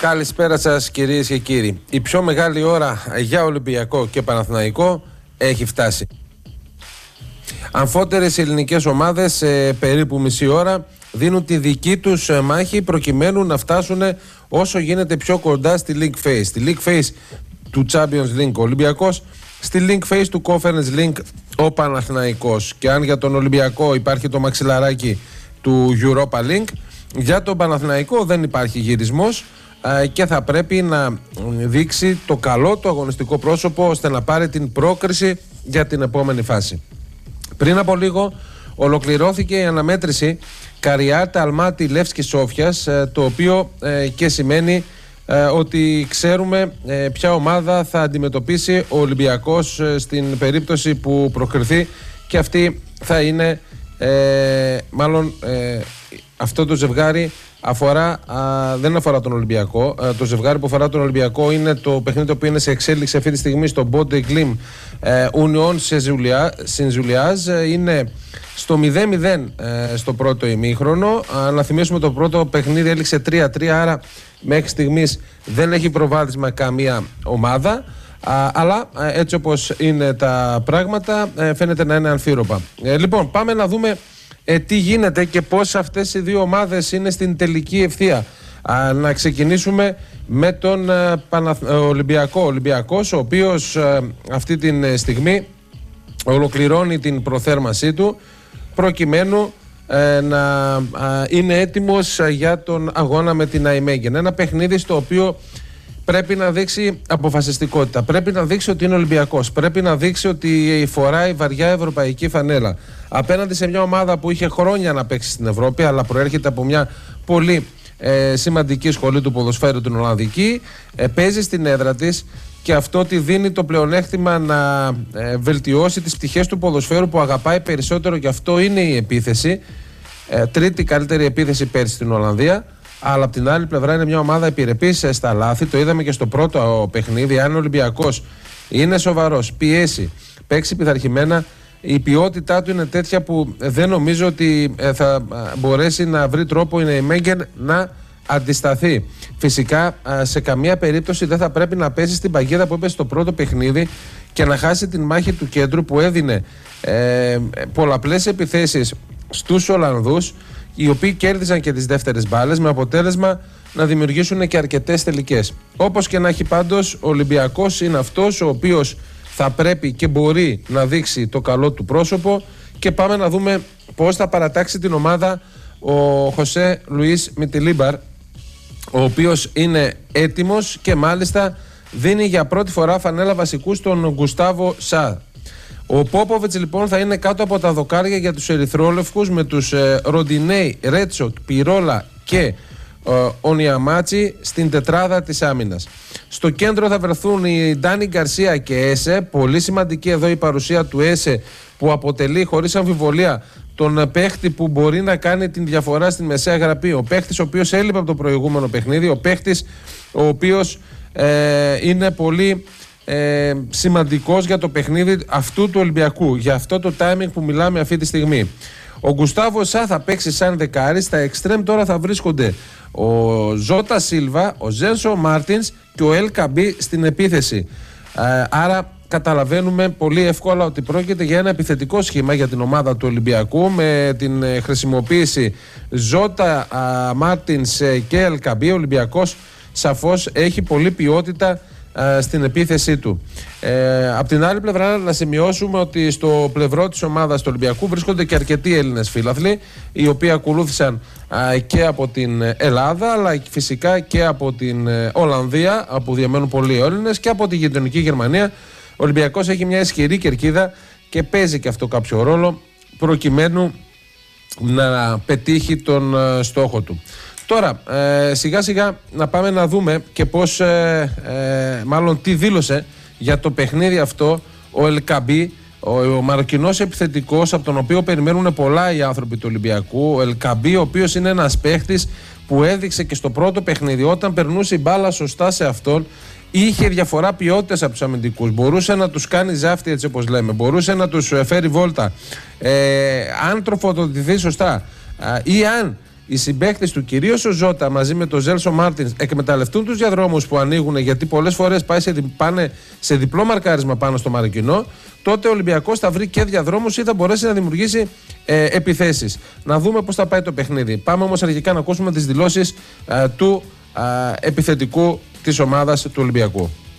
Καλησπέρα σας κυρίες και κύριοι. Η πιο μεγάλη ώρα για Ολυμπιακό και Παναθηναϊκό έχει φτάσει. Αμφότερες ελληνικές ομάδες σε περίπου μισή ώρα δίνουν τη δική τους μάχη προκειμένου να φτάσουν όσο γίνεται πιο κοντά στη League Phase. Στη League Phase του Champions League ο Ολυμπιακός, στη League Phase του Conference League ο Παναθηναϊκός. Και αν για τον Ολυμπιακό υπάρχει το μαξιλαράκι του Europa League, για τον Παναθηναϊκό δεν υπάρχει γυρισμός και θα πρέπει να δείξει το καλό του αγωνιστικό πρόσωπο ώστε να πάρει την πρόκριση για την επόμενη φάση. Πριν από λίγο ολοκληρώθηκε η αναμέτρηση Καριάτα Αλμάτι Λεύσκη Σόφιας, το οποίο και σημαίνει ότι ξέρουμε ποια ομάδα θα αντιμετωπίσει ο Ολυμπιακός στην περίπτωση που προκριθεί, και αυτή θα είναι αυτό το ζευγάρι δεν αφορά τον Ολυμπιακό. Το ζευγάρι που αφορά τον Ολυμπιακό είναι το παιχνίδι το οποίο είναι σε εξέλιξη αυτή τη στιγμή στο Μπόντε Γκλιμ Ουνιόν Σινζουλιάζ. Είναι στο 0-0 στο πρώτο ημίχρονο. Να θυμίσουμε το πρώτο παιχνίδι έληξε 3-3, άρα μέχρι στιγμής δεν έχει προβάδισμα καμία ομάδα. Αλλά έτσι όπως είναι τα πράγματα φαίνεται να είναι αμφίροπα. Λοιπόν, πάμε να δούμε τι γίνεται και πώς αυτές οι δύο ομάδες είναι στην τελική ευθεία. Να ξεκινήσουμε με τον Ολυμπιακό. Ο Ολυμπιακός, ο οποίος αυτή τη στιγμή ολοκληρώνει την προθέρμασή του προκειμένου να είναι έτοιμος για τον αγώνα με την Αϊμέγεν. Ένα παιχνίδι στο οποίο πρέπει να δείξει αποφασιστικότητα. Πρέπει να δείξει ότι είναι Ολυμπιακός. Πρέπει να δείξει ότι φοράει βαριά ευρωπαϊκή φανέλα. Απέναντι σε μια ομάδα που είχε χρόνια να παίξει στην Ευρώπη, αλλά προέρχεται από μια πολύ σημαντική σχολή του ποδοσφαίρου, την Ολλανδική. Παίζει στην έδρα της και αυτό τη δίνει το πλεονέκτημα να βελτιώσει τις πτυχές του ποδοσφαίρου που αγαπάει περισσότερο, και αυτό είναι η επίθεση. Τρίτη καλύτερη επίθεση πέρσι στην Ολλανδία. Αλλά από την άλλη πλευρά είναι μια ομάδα επιρρεπής στα λάθη. Το είδαμε και στο πρώτο παιχνίδι. Αν ο Ολυμπιακός είναι σοβαρός, πιέσει, παίξει πειθαρχημένα, η ποιότητά του είναι τέτοια που δεν νομίζω ότι θα μπορέσει να βρει τρόπο η Αϊμέγεν να αντισταθεί. Φυσικά σε καμία περίπτωση δεν θα πρέπει να πέσει στην παγίδα που έπεσε στο πρώτο παιχνίδι και να χάσει την μάχη του κέντρου που έδινε πολλαπλές επιθέσεις στους Ολλανδούς, οι οποίοι κέρδισαν και τις δεύτερες μπάλες, με αποτέλεσμα να δημιουργήσουν και αρκετές τελικές. Όπως και να έχει, πάντως ο Ολυμπιακός είναι αυτός ο οποίος θα πρέπει και μπορεί να δείξει το καλό του πρόσωπο, και πάμε να δούμε πώς θα παρατάξει την ομάδα ο Χωσέ Λουίς Μιτιλίμπαρ, ο οποίος είναι έτοιμος και μάλιστα δίνει για πρώτη φορά φανέλα βασικού στον Γκουστάβο Σα. Ο Πόποβιτς λοιπόν θα είναι κάτω από τα δοκάρια για τους ερυθρόλευκους, με τους Ροντινέι, Ρέτσοκ, Πιρόλα και Ονιαμάτσι στην τετράδα της άμυνας. Στο κέντρο θα βρεθούν οι Ντάνι Γκαρσία και Έσε. Πολύ σημαντική εδώ η παρουσία του Έσε, που αποτελεί χωρίς αμφιβολία τον παίχτη που μπορεί να κάνει την διαφορά στην μεσαία γραμμή. Ο παίχτης ο οποίος έλειπε από το προηγούμενο παιχνίδι, ο παίχτης ο οποίος είναι πολύ σημαντικός για το παιχνίδι αυτού του Ολυμπιακού, για αυτό το timing που μιλάμε αυτή τη στιγμή. Ο Γκουστάβο Σα θα παίξει σαν δεκάρι. Στα εξτρέμ τώρα θα βρίσκονται ο Ζώτα Σίλβα, ο Ζένσο Μάρτινς και ο Ελ Καμπί στην επίθεση. Άρα καταλαβαίνουμε πολύ εύκολα ότι πρόκειται για ένα επιθετικό σχήμα για την ομάδα του Ολυμπιακού, με την χρησιμοποίηση Ζώτα, Μάρτινς και Ελ Καμπί. Ο Ολυμπιακός σαφώς έχει πολλή ποιότητα στην επίθεσή του. Απ' την άλλη πλευρά να σημειώσουμε ότι στο πλευρό της ομάδας του Ολυμπιακού βρίσκονται και αρκετοί Έλληνες φίλαθλοι, οι οποίοι ακολούθησαν και από την Ελλάδα, αλλά φυσικά και από την Ολλανδία, όπου διαμένουν πολλοί Έλληνες, και από τη γειτονική Γερμανία. Ο Ολυμπιακός έχει μια ισχυρή κερκίδα και παίζει και αυτό κάποιο ρόλο προκειμένου να πετύχει τον στόχο του. Τώρα, σιγά σιγά να πάμε να δούμε και πώς, μάλλον τι δήλωσε για το παιχνίδι αυτό ο Ελ Καμπί, ο Μαροκινός επιθετικός, από τον οποίο περιμένουν πολλά οι άνθρωποι του Ολυμπιακού. Ο Ελ Καμπί, ο οποίος είναι ένας παίχτης που έδειξε και στο πρώτο παιχνίδι, όταν περνούσε η μπάλα σωστά σε αυτόν, είχε διαφορά ποιότητας από τους αμυντικούς. Μπορούσε να τους κάνει ζάφτη, έτσι όπως λέμε, μπορούσε να τους φέρει βόλτα. Αν τροφοδοτηθεί σωστά ή αν οι συμπαίκτες του, κυρίως ο Ζώτα μαζί με τον Ζέλσο Μάρτινς, εκμεταλλευτούν τους διαδρόμους που ανοίγουν, γιατί πολλές φορές πάνε σε διπλό μαρκάρισμα πάνω στο Μαρακινό, τότε ο Ολυμπιακός θα βρει και διαδρόμους ή θα μπορέσει να δημιουργήσει επιθέσεις. Να δούμε πώς θα πάει το παιχνίδι. Πάμε όμως αρχικά να ακούσουμε τις δηλώσεις του επιθετικού της ομάδας του Ολυμπιακού.